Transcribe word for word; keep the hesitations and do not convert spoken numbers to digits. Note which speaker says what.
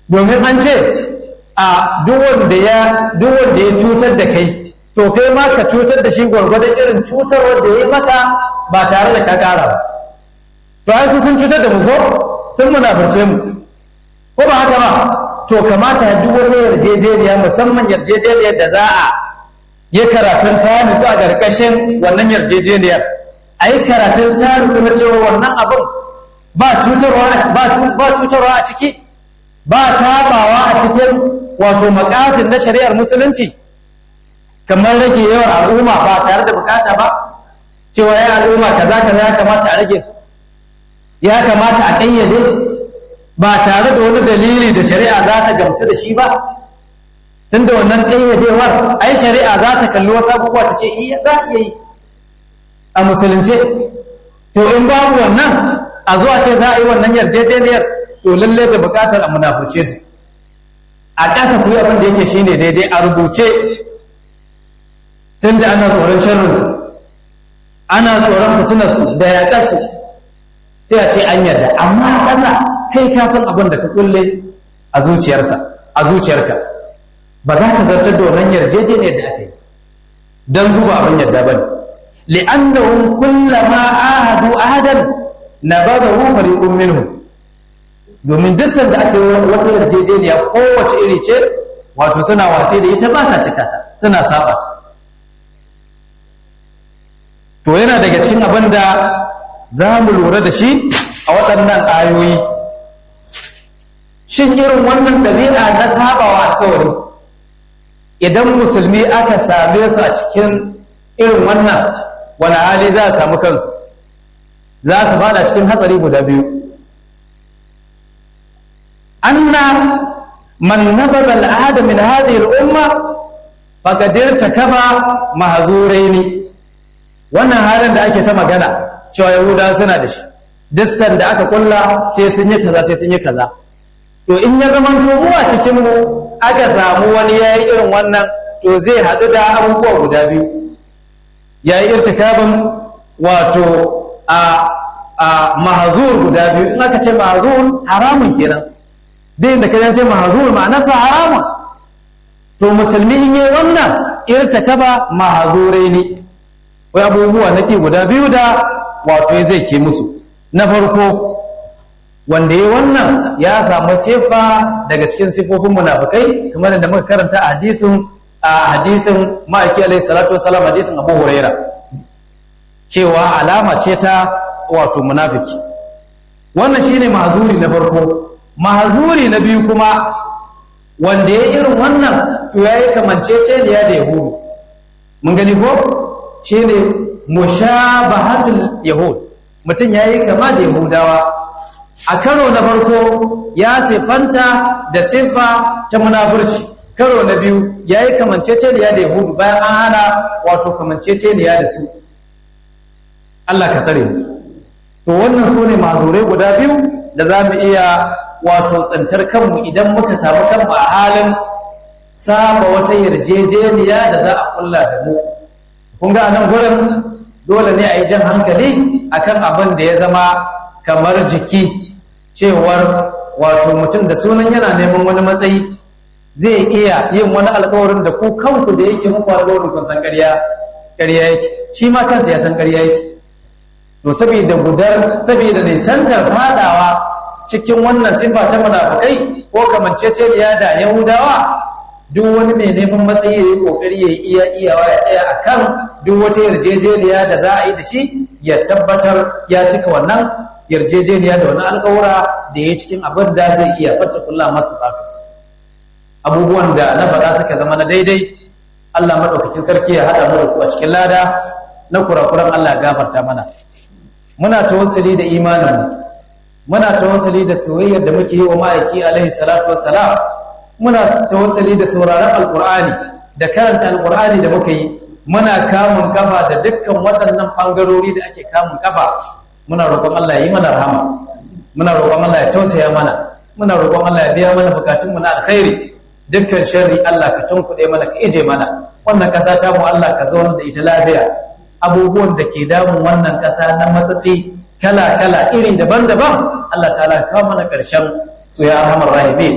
Speaker 1: domin an ce a duk wanda ya duk wanda ya cutar da kai to kai ma ka cutar da shi gwargwadon irin cutar wanda ya yi maka ba tare da ka kara ba to ai su sun cutar da mu ko sun munafurce mu ko ba haka ba to kamata duk wata yarjejeniya musamman yarjejeniyar da za a yi karatun ta nutsu a ƙarƙashin wannan yarjejeniyar a yi karatun ta nutsu na cewa wannan abin ba cutarwa a ciki ba sabawa a cikin wato makasin na shari'ar musulunci kamar rage yawan al'umma ba tare da bukata ba cewa ya al'umma kaza kaza ya kamata a rage su ya kamata a ƙayyade su ba tare da wani dalili da shari'a za ta gamsu da shi ba tunda wannan ƙayyadewar ai shari'a za ta kalli wasu abubuwa ta ce iya za a iya yi a musulunce to in babu wannan a zuwa ce za a yi wannan yarjejeniyar to lalle da bukatar a munafurce su a ƙasa ku yi abin da yake shine daidai a rubuce tunda ana tsoron sharrinsu ana tsoron fitinarsu da yaƙarsu sai a ce an yarda amma a ƙasa kai ka san abin da ka kulle a zuciyarsa a zuciyarka ba za ka zartar da wannan yarjejeniyar da aka yi don zuba abin yarda ba ne li'annahum kullama ahadu ahadan nabadahu fariqun minhum domin duk sanda aka yi wata yarjejeniya kowace iri ce wato suna wasi da ita ba sa cika ta suna saba to yana daga cikin abin da za mu lura da shi a waɗannan ayoyi shin irin wannan ɗabi'a na sabawa alƙawari idan musulmi aka same su a cikin irin wannan wani hali za a samu kansu za su fada cikin hatsari guda biyu anna man nabada al'ada min hadhihi al'umma faqad irtakaba mahzuraini wannan halin da ake ta magana cewa yahuda suna da shi duk sanda aka kulla sai sun yi kaza sai sun yi kaza to in ya zama to mu a cikin mu aka samu wani yayi irin wannan to zai hadu da abubuwa guda biyu yayi irtikabin wato a a mahzur guda biyu in aka ce mahzur haramun kenan dai da kaje ce mahzur ma'anarsa haramun to musulmi in yi wannan irtakaba mahzuraini wai abubuwa nake guda biyu da wato zai ke musu na farko wanda ya wannan ya samu sifa daga cikin sifofin munafikai kamar da muka karanta a hadisin a hadisin ma'aiki alaihi salatu wasalam hadisin Abu Huraira cewa alama ce ta wato munafiki wannan shine mahzuri na farko mahzuri na biyu kuma wanda ya irin wannan to yayi kamanceceniya da yahudu mun gani ko shine mushabahatul yahud mutum yayi kama da yahudawa a karo na farko ya sifanta da siffa ta munafurci karo na biyu yayi kamanceceniya da yahudu bayan an hana wato kamanceceniya da su Allah ka tsare mu to wannan sune mazurai guda biyu da zamu iya wato tsantar kanmu idan muka samu kanmu a halin saba wata yarjejeniya da za a kulla da mu kun ga anan gurin dole ne a yi jan hankali akan abin da ya zama kamar jiki cewar wato mutum da sunan yana neman wani matsayi zai iya yin wani alkawarin da ku kanku da yake muku alkawarin kun san ƙarya ƙarya yake shi ma kansa ya san ƙarya yake to saboda gudar saboda nisantar fadawa cikin wannan sifa ta munafikai ko kamanceceniya da yahudawa duk wani mai neman matsayi ya yi kokari ya iya iyawa ya tsaya akan duk wata yarjejeniya da za a yi da shi ya tabbatar ya cika wannan yarjejeniya da wani alƙawura da ya cikin abin da zai iya fattakullah mastafatu abubuwan da na faɗa suka zama na daidai Allah madaukakin sarki ya haɗa mu da ku a cikin lada na kurakuran Allah ya gafarta mana muna tawassuli da imanin muna tawassuli da soyayyar da muke yi wa ma'aiki alaihi salatu wassalam muna tawassuli da sauraron alqur'ani da karanta alqur'ani da muka yi muna kamun kafa da dukkan waɗannan bangarori da ake kamun kafa muna roƙon Allah ya yi mana rahama muna roƙon Allah ya tausaya mana muna roƙon Allah ya biya mana bukatun mu na alkhairi dukkan sharri Allah ka tunkuɗe mana ka ije mana wannan ƙasa ta mu Allah ka zauna da ita lafiya abubuwan da ke damun wannan ƙasa na matsatsi kala kala iri daban-daban Allah ta'ala ka kawo mana ƙarshen su ya arhamar rahimin